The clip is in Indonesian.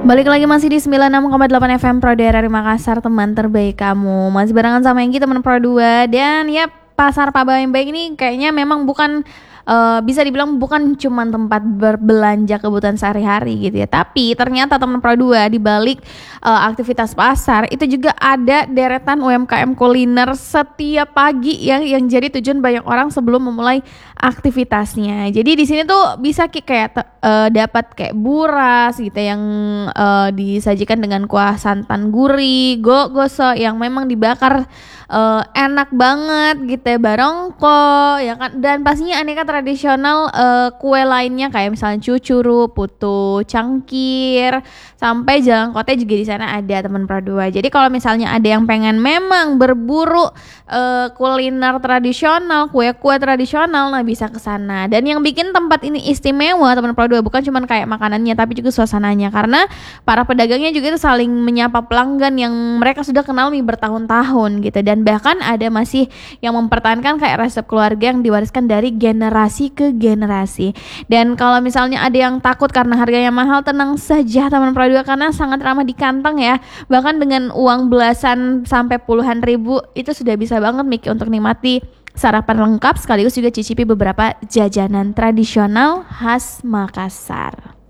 Balik lagi masih di 96,8 FM Pro Daerah Makassar, teman terbaik kamu. Masih barengan sama Enggi, teman Pro 2. Dan ya, pasar Palembang ini kayaknya memang bukan bisa dibilang bukan cuma tempat berbelanja kebutuhan sehari-hari gitu ya. Tapi ternyata teman Pro 2 di balik aktivitas pasar itu juga ada deretan UMKM kuliner setiap pagi yang jadi tujuan banyak orang sebelum memulai aktivitasnya. Jadi di sini tuh bisa kayak dapat kayak buras gitu yang disajikan dengan kuah santan gurih, gosok yang memang dibakar enak banget gitu ya, barongko ya kan, dan pastinya aneka tradisional kue lainnya kayak misalnya cucuru, putu, cangkir, sampai jalan kote juga di sana ada, teman Pro 2. Jadi kalau misalnya ada yang pengen memang berburu kuliner tradisional, kue-kue tradisional, nah bisa ke sana. Dan yang bikin tempat ini istimewa, teman Pro 2, bukan cuma kayak makanannya tapi juga suasananya, karena para pedagangnya juga itu saling menyapa pelanggan yang mereka sudah kenal nih bertahun-tahun gitu. Dan bahkan ada masih yang mempertahankan kayak resep keluarga yang diwariskan dari generasi ke generasi. Dan kalau misalnya ada yang takut karena harganya mahal, tenang saja teman Pro 2, karena sangat ramah di kantong ya. Bahkan dengan uang belasan sampai puluhan ribu itu sudah bisa banget Miki untuk nikmati sarapan lengkap sekaligus juga cicipi beberapa jajanan tradisional khas Makassar.